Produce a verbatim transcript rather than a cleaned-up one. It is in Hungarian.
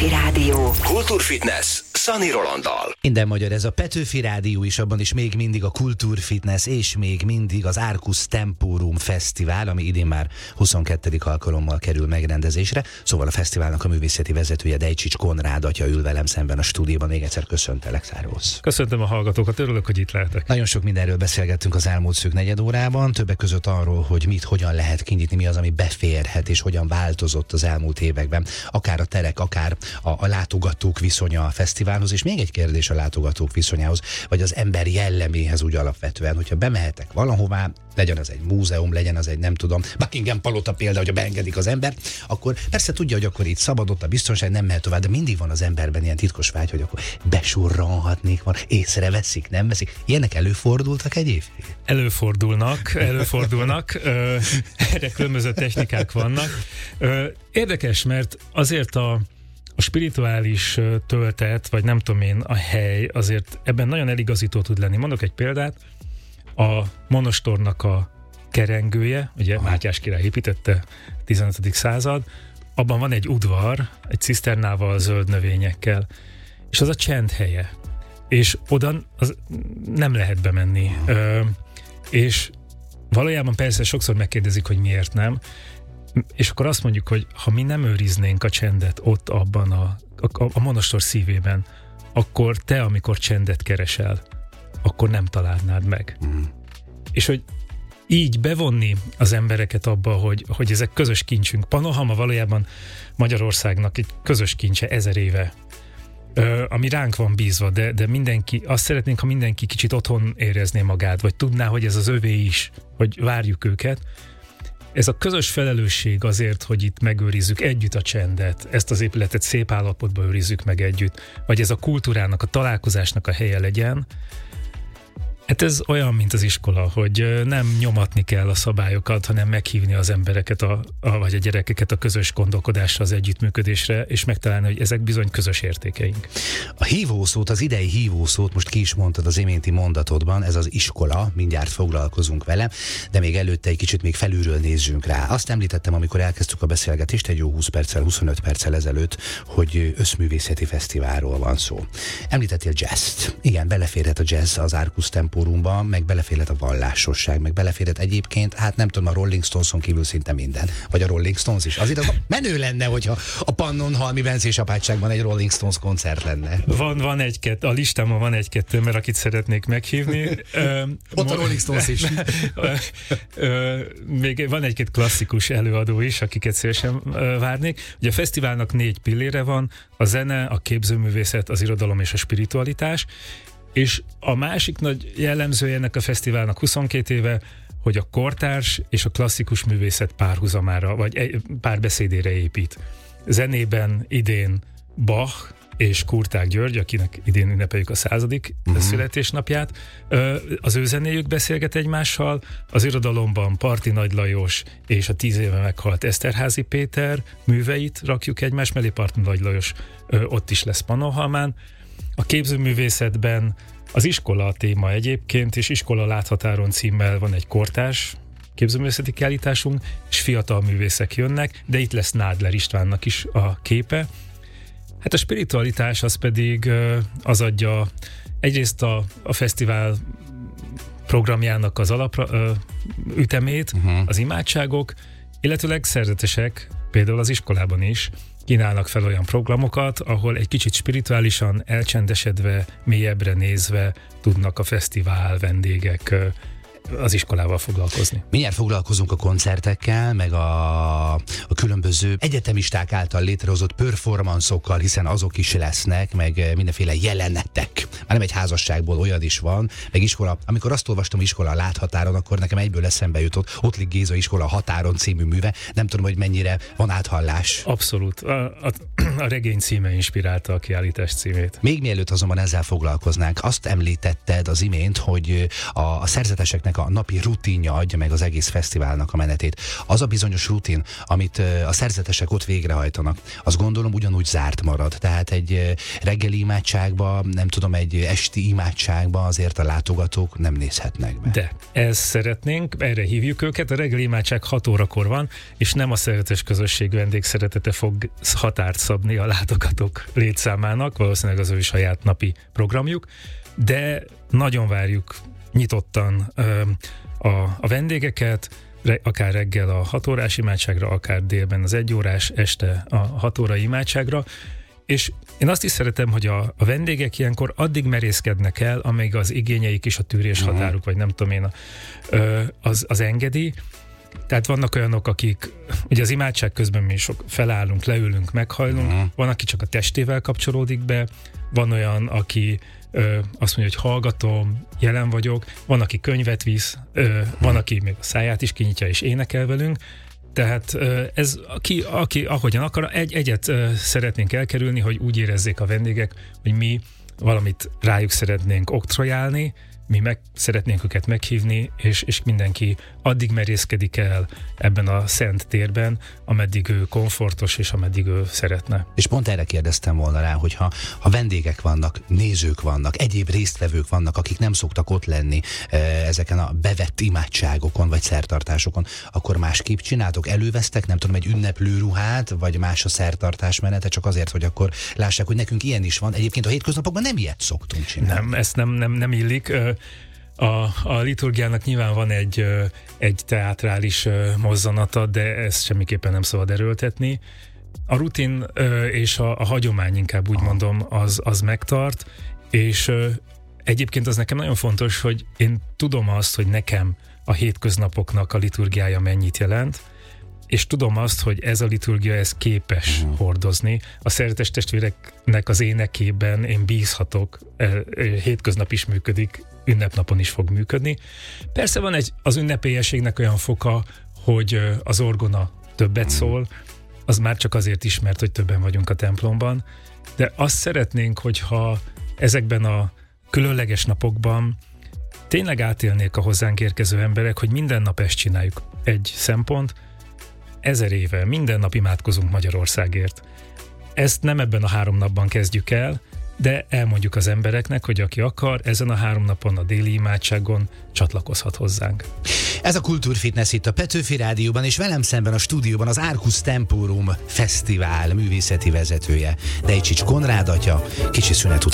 Petőfi Rádió. Kultúrfitness Szani Rolanddal. Minden magyar, ez a Petőfi Rádió is, abban is még mindig a Kultúrfitness, és még mindig az Arcus Temporum Fesztivál, ami idén már huszonkettedik alkalommal kerül megrendezésre. Szóval a fesztiválnak a művészeti vezetője, Dejcsics Konrád atya ül velem szemben a stúdióban. Még egyszer köszöntelek, Szárósz. Köszöntöm a hallgatókat, örülök, hogy itt lehetek. Nagyon sok mindenről beszélgettünk az elmúlt szűk negyed órában, többek között arról, hogy mit, hogyan lehet kinyitni, mi az, ami beférhet, és hogyan változott az elmúlt években, akár a terek, akár a, a látogatók viszonya a fesztiválhoz, és még egy kérdés a látogatók viszonyához, vagy az ember jelleméhez úgy alapvetően, hogyha bemehetek valahová, legyen az egy múzeum, legyen az egy, nem tudom, Buckingham palota példa, hogyha beengedik az ember, akkor persze tudja, hogy akkor itt szabad, ott a biztonság, nem mehet tovább, de mindig van az emberben ilyen titkos vágy, hogy akkor besurranhatnék, van, észreveszik, nem veszik. Ilyenek előfordultak egyébként? Előfordulnak, előfordulnak, ö, erre különböző technikák vannak. Ö, érdekes, mert azért a A spirituális töltet, vagy nem tudom én, a hely azért ebben nagyon eligazító tud lenni. Mondok egy példát, a monostornak a kerengője, ugye Aha. Mátyás király építette, tizenötödik század, abban van egy udvar, egy ciszternával, zöld növényekkel, és az a csend helye. És oda az nem lehet bemenni. Ö, és valójában persze sokszor megkérdezik, hogy miért nem, és akkor azt mondjuk, hogy ha mi nem őriznénk a csendet ott abban a, a, a monostor szívében, akkor te, amikor csendet keresel, akkor nem találnád meg. Mm. És hogy így bevonni az embereket abba, hogy, hogy ezek közös kincsünk. Panohama valójában Magyarországnak egy közös kincse ezer éve, ö, ami ránk van bízva, de, de mindenki, azt szeretnénk, ha mindenki kicsit otthon érezné magát, vagy tudná, hogy ez az övé is, hogy várjuk őket. Ez a közös felelősség azért, hogy itt megőrizzük együtt a csendet, ezt az épületet szép állapotban őrizzük meg együtt, vagy ez a kultúrának, a találkozásnak a helye legyen. Hát ez olyan, mint az iskola, hogy nem nyomatni kell a szabályokat, hanem meghívni az embereket, a, a, vagy a gyerekeket a közös gondolkodásra, az együttműködésre, és megtalálni, hogy ezek bizony közös értékeink. A hívószót, az idei hívószót most ki is mondtad az iménti mondatodban, ez az iskola, mindjárt foglalkozunk vele, de még előtte egy kicsit még felülről nézzünk rá. Azt említettem, amikor elkezdtük a beszélgetést egy jó húsz perccel, huszonöt perccel ezelőtt, hogy összművészeti fesztiválról van szó. Említettél jazzt. Igen, beleférhet a jazz az Arcus Temporumban, meg beleférhet a vallásosság, meg beleférhet egyébként, hát nem tudom, a Rolling Stoneson kívül szinte minden. Vagy a Rolling Stones is. Azért az menő lenne, hogyha a Pannonhalmi Bencés-apátságban egy Rolling Stones koncert lenne. Van, van egy-kettő, a listámon van egy-kettő, mert akit szeretnék meghívni. Ott a Rolling Stones is. Még van egy-két klasszikus előadó is, akiket szívesen várnék. Ugye a fesztiválnak négy pillére van, a zene, a képzőművészet, az irodalom és a spiritualitás. És a másik nagy jellemzője ennek a fesztiválnak huszonkét éve, hogy a kortárs és a klasszikus művészet párhuzamára, vagy párbeszédére épít. Zenében idén Bach és Kurták György, akinek idén ünnepeljük a századik uh-huh. születésnapját, az ő zenéjük beszélget egymással, az irodalomban Parti Nagy Lajos és a tíz éve meghalt Eszterházy Péter műveit rakjuk egymás mellé, Parti Nagy Lajos ott is lesz Pannonhalmán. A képzőművészetben az iskola a téma egyébként, és Iskola láthatáron címmel van egy kortárs képzőművészeti kiállításunk, és fiatal művészek jönnek, de itt lesz Nádler Istvánnak is a képe. Hát a spiritualitás az pedig az adja egyrészt a, a fesztivál programjának az alap ütemét, uh-huh. az imádságok, illetőleg szerzetesek, például az iskolában is kínálnak fel olyan programokat, ahol egy kicsit spirituálisan, elcsendesedve, mélyebbre nézve tudnak a fesztivál vendégek az iskolával foglalkozni. Mindjárt foglalkozunk a koncertekkel, meg a, a különböző egyetemisták által létrehozott performanszokkal, hiszen azok is lesznek, meg mindenféle jelenetek. Már nem egy házasságból olyan is van, meg iskola. Amikor azt olvastam, Iskola a láthatáron, akkor nekem egyből eszembe jutott Ottlik Géza Iskola a határon című műve. Nem tudom, hogy mennyire van áthallás. Abszolút. A, a, a regény címe inspirálta a kiállítás címét. Még mielőtt azonban ezzel foglalkoznánk, azt említetted az imént, hogy a, a szerzeteseknek a napi rutinja adja meg az egész fesztiválnak a menetét. Az a bizonyos rutin, amit a szerzetesek ott végrehajtanak, azt gondolom ugyanúgy zárt marad. Tehát egy reggeli imádságba, nem tudom, egy esti imádságba azért a látogatók nem nézhetnek be. De ezt szeretnénk, erre hívjuk őket, a reggeli imádság hat órakor van, és nem a szeretes közösség vendégszeretete fog határt szabni a látogatók létszámának, valószínűleg az ő saját napi programjuk, de nagyon várjuk nyitottan ö, a, a vendégeket, re, akár reggel a hat órás imádságra, akár délben az egy órás, este a hat órai imádságra, és én azt is szeretem, hogy a, a vendégek ilyenkor addig merészkednek el, amíg az igényeik és a tűrés határuk, vagy nem tudom én, a, ö, az, az engedi. Tehát vannak olyanok, akik, ugye az imádság közben mi sok felállunk, leülünk, meghajlunk, uh-huh. van, aki csak a testével kapcsolódik be, van olyan, aki ö, azt mondja, hogy hallgatom, jelen vagyok, van, aki könyvet visz, ö, uh-huh. van, aki még a száját is kinyitja és énekel velünk, tehát ö, ez, aki, aki ahogyan akar, egy, egyet ö, szeretnénk elkerülni, hogy úgy érezzék a vendégek, hogy mi valamit rájuk szeretnénk oktrojálni, mi meg szeretnénk őket meghívni, és, és mindenki addig merészkedik el ebben a szent térben, ameddig ő komfortos, és ameddig ő szeretne. És pont erre kérdeztem volna rá, hogy ha, ha vendégek vannak, nézők vannak, egyéb résztvevők vannak, akik nem szoktak ott lenni e, ezeken a bevett imádságokon, vagy szertartásokon, akkor másképp csináltok? Elővesztek, nem tudom, egy ünneplő ruhát, vagy más a szertartás menete, csak azért, hogy akkor lássák, hogy nekünk ilyen is van. Egyébként a hétköznapokban nem ilyet szoktunk csinálni. Nem, ezt nem, nem, nem illik. A, a liturgiának nyilván van egy, egy teátrális mozzanata, de ezt semmiképpen nem szabad erőltetni. A rutin és a, a hagyomány, inkább úgy mondom, az, az megtart, és egyébként az nekem nagyon fontos, hogy én tudom azt, hogy nekem a hétköznapoknak a liturgiája mennyit jelent, és tudom azt, hogy ez a liturgia, ez képes uh-huh. hordozni. A szeretes testvéreknek az énekében én bízhatok, hétköznap is működik, ünnepnapon is fog működni. Persze van egy, az ünnepélyességnek olyan foka, hogy az orgona többet szól, az már csak azért ismert, hogy többen vagyunk a templomban, de azt szeretnénk, hogyha ezekben a különleges napokban tényleg átélnék a hozzánk érkező emberek, hogy minden nap ezt csináljuk. Egy szempont, ezer éve minden nap imádkozunk Magyarországért. Ezt nem ebben a három napban kezdjük el, de elmondjuk az embereknek, hogy aki akar, ezen a három napon a déli imádságon csatlakozhat hozzánk. Ez a Kultúrfitness itt a Petőfi Rádióban, és velem szemben a stúdióban az Arcus Temporum Fesztivál művészeti vezetője, Dejcsics Konrád atya. Kicsi szünet után